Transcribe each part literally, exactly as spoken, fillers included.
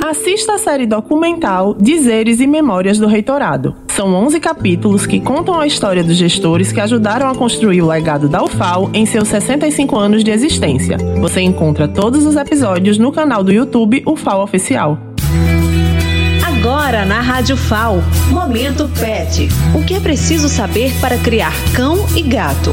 assista a série documental Dizeres e Memórias do Reitorado. São onze capítulos que contam a história dos gestores que ajudaram a construir o legado da U F A L em seus sessenta e cinco anos de existência. Você encontra todos os episódios no canal do YouTube U F A L Oficial. Agora na Rádio F A L, Momento Pet. O que é preciso saber para criar cão e gato?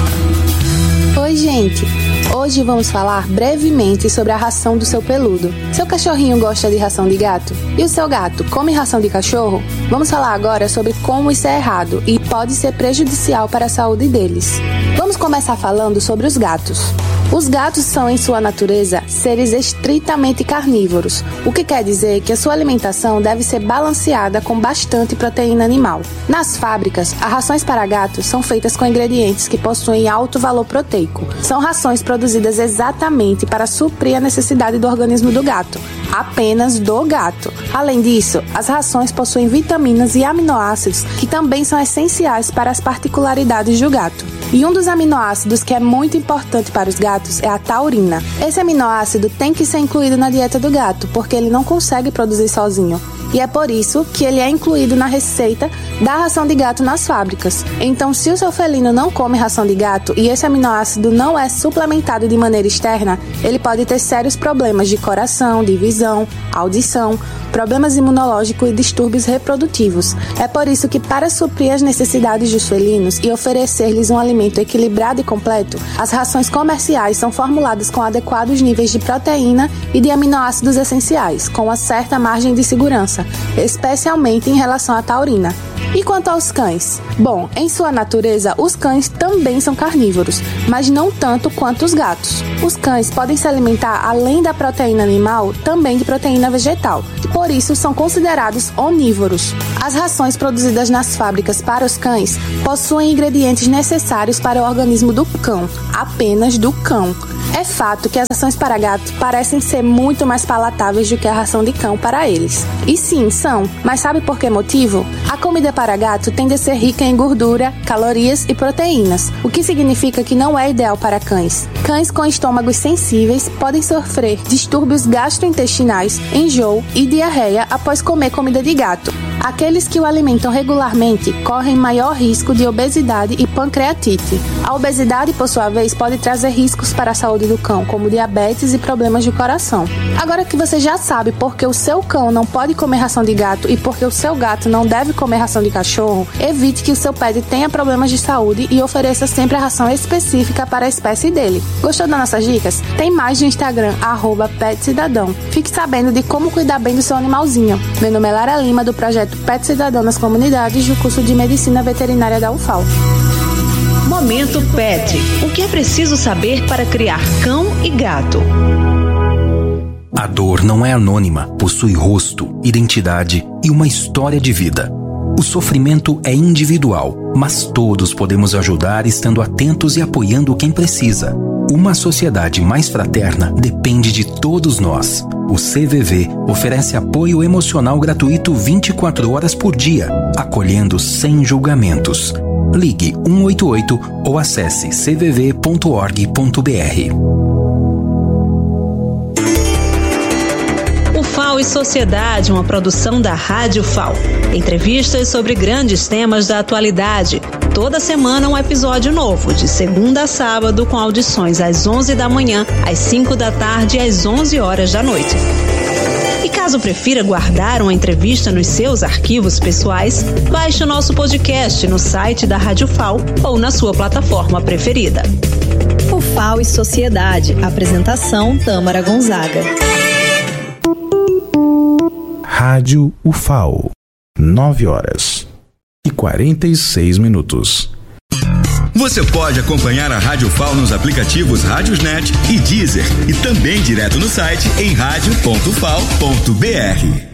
Oi, gente! Hoje vamos falar brevemente sobre a ração do seu peludo. Seu cachorrinho gosta de ração de gato? E o seu gato come ração de cachorro? Vamos falar agora sobre como isso é errado e pode ser prejudicial para a saúde deles. Vamos começar falando sobre os gatos. Os gatos são, em sua natureza, seres estritamente carnívoros, o que quer dizer que a sua alimentação deve ser balanceada com bastante proteína animal. Nas fábricas, as rações para gatos são feitas com ingredientes que possuem alto valor proteico. São rações produzidas exatamente para suprir a necessidade do organismo do gato, apenas do gato. Além disso, as rações possuem vitaminas e aminoácidos que também são essenciais para as particularidades do gato. E um dos aminoácidos que é muito importante para os gatos é a taurina. Esse aminoácido tem que ser incluído na dieta do gato, porque ele não consegue produzir sozinho. E é por isso que ele é incluído na receita da ração de gato nas fábricas. Então, se o seu felino não come ração de gato e esse aminoácido não é suplementado de maneira externa, ele pode ter sérios problemas de coração, de visão, audição, problemas imunológicos e distúrbios reprodutivos. É por isso que, para suprir as necessidades dos felinos e oferecer-lhes um alimento equilibrado e completo, as rações comerciais são formuladas com adequados níveis de proteína e de aminoácidos essenciais, com uma certa margem de segurança, especialmente em relação à taurina. E quanto aos cães? Bom, em sua natureza, os cães também são carnívoros, mas não tanto quanto os gatos. Os cães podem se alimentar, além da proteína animal, também de proteína vegetal, e por isso são considerados onívoros. As rações produzidas nas fábricas para os cães possuem ingredientes necessários para o organismo do cão, apenas do cão. É fato que as rações para gato parecem ser muito mais palatáveis do que a ração de cão para eles. E sim, são, mas sabe por que motivo? A comida para gato tende a ser rica em gordura, calorias e proteínas, o que significa que não é ideal para cães. Cães com estômagos sensíveis podem sofrer distúrbios gastrointestinais, enjoo e diarreia após comer comida de gato. Aqueles que o alimentam regularmente correm maior risco de obesidade e pancreatite. A obesidade, por sua vez, pode trazer riscos para a saúde do cão, como diabetes e problemas de coração. Agora que você já sabe por que o seu cão não pode comer ração de gato e por que o seu gato não deve comer ração de cachorro, evite que o seu pet tenha problemas de saúde e ofereça sempre a ração específica para a espécie dele. Gostou das nossas dicas? Tem mais no Instagram, arroba Pet Cidadão. Fique sabendo de como cuidar bem do seu animalzinho. Meu nome é Lara Lima, do projeto Pet Cidadão nas Comunidades, do curso de Medicina Veterinária da U F A L. Momento Pet. O que é preciso saber para criar cão e gato? A dor não é anônima, possui rosto, identidade e uma história de vida. O sofrimento é individual, mas todos podemos ajudar estando atentos e apoiando quem precisa. Uma sociedade mais fraterna depende de todos nós. O C V V oferece apoio emocional gratuito vinte e quatro horas por dia, acolhendo sem julgamentos. Ligue um oito oito ou acesse c v v ponto org ponto b r. U F A L e Sociedade, uma produção da Rádio F A L. Entrevistas sobre grandes temas da atualidade. Toda semana um episódio novo, de segunda a sábado, com audições às onze da manhã, às cinco da tarde e às onze horas da noite. E caso prefira guardar uma entrevista nos seus arquivos pessoais, baixe o nosso podcast no site da Rádio F A L ou na sua plataforma preferida. U F A L e Sociedade. Apresentação: Tâmara Gonzaga. Rádio U F A L. nove horas e quarenta e seis minutos. Você pode acompanhar a Rádio F A L nos aplicativos Rádiosnet e Deezer e também direto no site em rádio ponto f a l ponto b r.